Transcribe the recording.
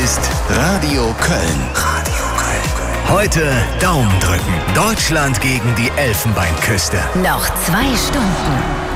ist Radio Köln. Radio Köln. Heute Daumen drücken. Deutschland gegen die Elfenbeinküste. Noch 2 Stunden.